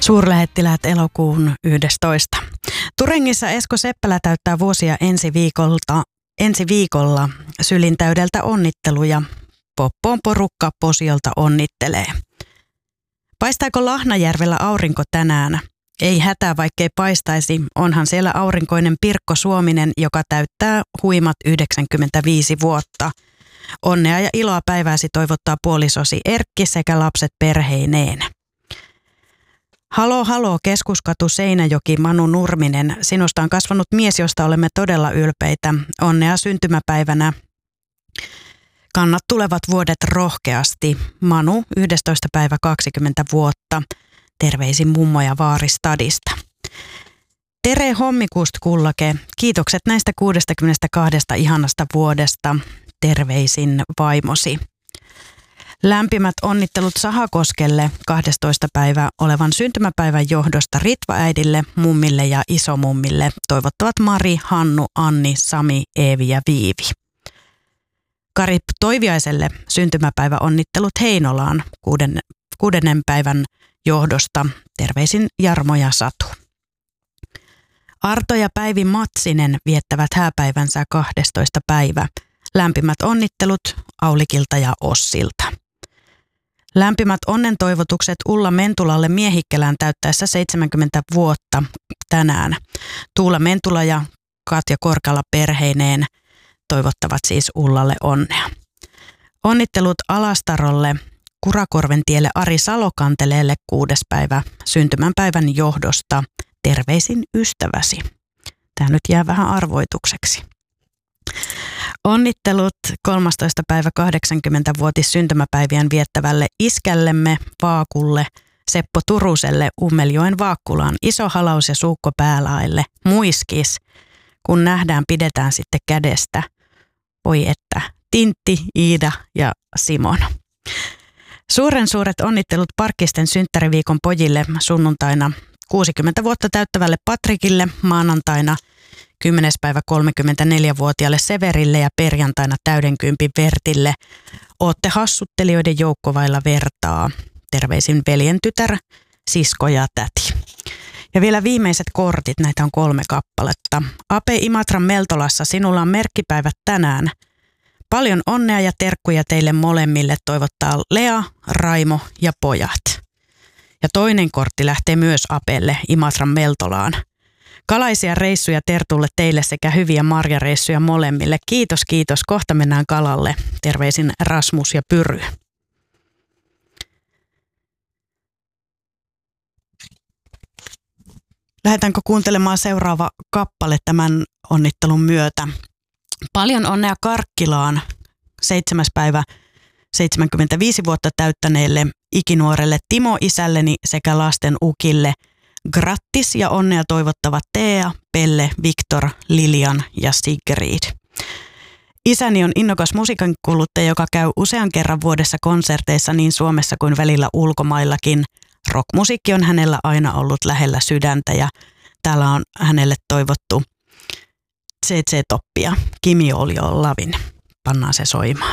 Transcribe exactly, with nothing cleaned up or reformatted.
Suurlähettiläät elokuun yhdestoista. Turengissa Esko Seppälä täyttää vuosia ensi viikolta, ensi viikolla. Sylin täydeltä onnitteluja. Poppoon porukka Posiolta onnittelee. Paistaako Lahnajärvellä aurinko tänään? Ei hätää, vaikkei paistaisi. Onhan siellä aurinkoinen Pirkko Suominen, joka täyttää huimat yhdeksänkymmentäviisi vuotta. Onnea ja iloa päivääsi toivottaa puolisosi Erkki sekä lapset perheineen. Halo, halo, Keskuskatu Seinäjoki, Manu Nurminen. Sinusta on kasvanut mies, josta olemme todella ylpeitä. Onnea syntymäpäivänä. Kannat tulevat vuodet rohkeasti. Manu, yhdestoista päivä kaksikymmentä vuotta. Terveisin mummo ja vaari stadista. Tere Hommikust Kullake, kiitokset näistä kuudestakymmenestäkahdesta ihanasta vuodesta. Terveisin vaimosi. Lämpimät onnittelut Sahakoskelle kahdestoista päivä olevan syntymäpäivän johdosta Ritva-äidille, mummille ja isomummille. Toivottavat Mari, Hannu, Anni, Sami, Eevi ja Viivi. Kari Toiviaiselle syntymäpäivä onnittelut Heinolaan kuuden, kuudennen päivän johdosta. Terveisin Jarmo ja Satu. Arto ja Päivi Matsinen viettävät hääpäivänsä kahdestoista päivä. Lämpimät onnittelut Aulikilta ja Ossilta. Lämpimät onnen toivotukset Ulla Mentulalle Miehikkelään täyttäessä seitsemänkymmentä vuotta tänään. Tuula Mentula ja Katja Korkala perheineen toivottavat siis Ullalle onnea. Onnittelut Alastarolle Kurakorventielle Ari Salokanteleelle kuudes päivä syntymäpäivän johdosta. Terveisin ystäväsi. Tämä nyt jää vähän arvoitukseksi. Onnittelut kolmastoista päivä kahdeksankymmentävuotis syntymäpäivien viettävälle iskällemme Vaakulle, Seppo Turuselle Ummeljoen Vaakkulaan, Iso Halaus ja Suukko Päälaille, muiskis, kun nähdään pidetään sitten kädestä. Voi että, Tintti, Iida ja Simon. Suuren suuret onnittelut Parkkisten synttäriviikon pojille sunnuntaina kuusikymmentä vuotta täyttävälle Patrikille, maanantaina kymmenes päivä kolmekymmentäneljävuotiaalle Severille ja perjantaina täydenkympin Vertille. Ootte hassuttelijoiden joukkovailla vertaa. Terveisin veljen tytär, sisko ja täti. Ja vielä viimeiset kortit, näitä on kolme kappaletta. Ape Imatran Meltolassa, sinulla on merkkipäivät tänään. Paljon onnea ja terkkuja teille molemmille toivottaa Lea, Raimo ja pojat. Ja toinen kortti lähtee myös Apelle Imatran Meltolaan. Kalaisia reissuja Tertulle teille sekä hyviä marjareissuja molemmille. Kiitos, kiitos. Kohta mennään kalalle. Terveisin Rasmus ja Pyry. Lähdetäänkö kuuntelemaan seuraava kappale tämän onnittelun myötä? Paljon onnea Karkkilaan seitsemäs päivä seitsemänkymmentäviisi vuotta täyttäneelle ikinuorelle Timo isälleni sekä lasten ukille. Grattis ja onnea toivottavat Tea, Pelle, Viktor, Lilian ja Sigrid. Isäni on innokas musiikankuluttaja, joka käy usean kerran vuodessa konserteissa niin Suomessa kuin välillä ulkomaillakin. Rockmusiikki on hänellä aina ollut lähellä sydäntä ja täällä on hänelle toivottu C C-toppia. Kimi Oljo Lavin. Pannaan se soimaan.